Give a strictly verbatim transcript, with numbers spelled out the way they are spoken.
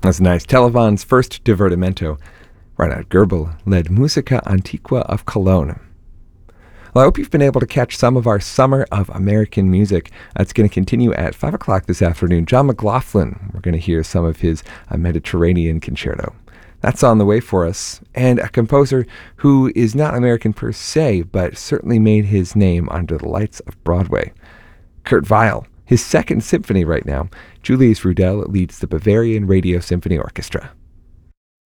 That's nice. Televan's first divertimento. Reinhard Goebel led Musica Antiqua of Cologne. Well, I hope you've been able to catch some of our Summer of American Music. It's going to continue at five o'clock this afternoon. John McLaughlin, we're going to hear some of his uh, Mediterranean Concerto. That's on the way for us. And a composer who is not American per se, but certainly made his name under the lights of Broadway. Kurt Weill, his second symphony right now. Julius Rudel leads the Bavarian Radio Symphony Orchestra.